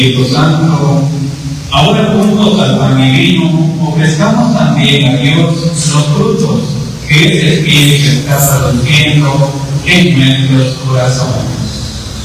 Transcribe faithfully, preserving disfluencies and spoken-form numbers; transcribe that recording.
Espíritu Santo, ahora juntos al pan y vino, ofrezcamos también a Dios los frutos que ese Espíritu está produciendo en nuestros corazones.